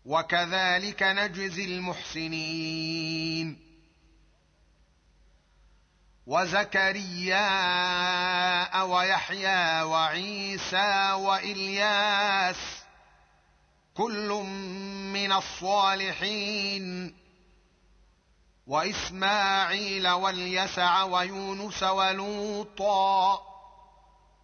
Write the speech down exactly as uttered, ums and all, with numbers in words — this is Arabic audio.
وكذلك نجزي المحسنين. وزكريا ويحيى وعيسى وإلياس كل من الصالحين، وإسماعيل واليسع ويونس ولوطا